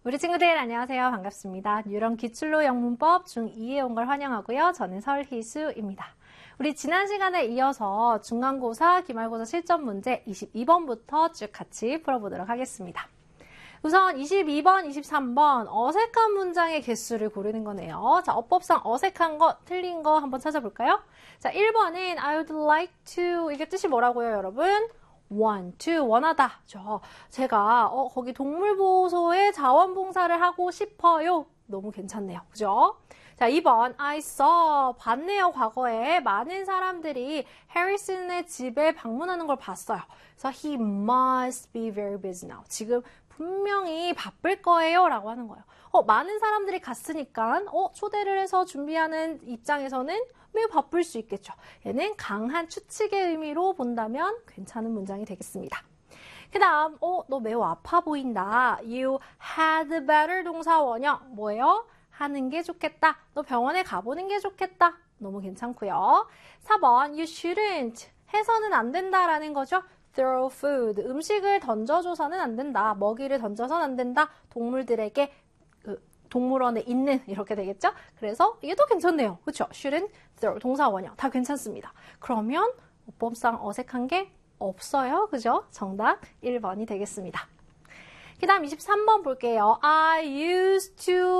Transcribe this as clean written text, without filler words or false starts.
우리 친구들 안녕하세요. 반갑습니다. 뉴런 기출로 영문법 중2에 온 걸 환영하고요. 저는 설희수입니다. 우리 지난 시간에 이어서 중간고사, 기말고사 실전 문제 22번부터 쭉 같이 풀어보도록 하겠습니다. 우선 22번, 23번 어색한 문장의 개수를 고르는 거네요. 자, 어법상 어색한 거, 틀린 거 한번 찾아볼까요? 자, 1번은 I would like to 이게 뜻이 뭐라고요, 여러분? want to 원하다. 제가 거기 동물보호소에 자원봉사를 하고 싶어요. 너무 괜찮네요. 그죠? 자, 2번 I saw 봤네요. 과거에 많은 사람들이 해리슨의 집에 방문하는 걸 봤어요. 그래서 he must be very busy now. 지금 분명히 바쁠 거예요 라고 하는 거예요. 많은 사람들이 갔으니까 초대를 해서 준비하는 입장에서는 매우 바쁠 수 있겠죠. 얘는 강한 추측의 의미로 본다면 괜찮은 문장이 되겠습니다. 그 다음 너 매우 아파 보인다. You had better 동사 원형 뭐예요? 하는 게 좋겠다. 너 병원에 가보는 게 좋겠다. 너무 괜찮고요. 4번 You shouldn't 해서는 안 된다라는 거죠. throw food 음식을 던져줘서는 안 된다. 먹이를 던져서는 안 된다. 동물들에게 동물원에 있는 이렇게 되겠죠? 그래서 이게 더 괜찮네요. 그렇죠? shouldn't throw 동사 원형 다 괜찮습니다. 그러면 어법상 어색한 게 없어요. 그죠? 정답 1번이 되겠습니다. 그 다음 23번 볼게요. I used to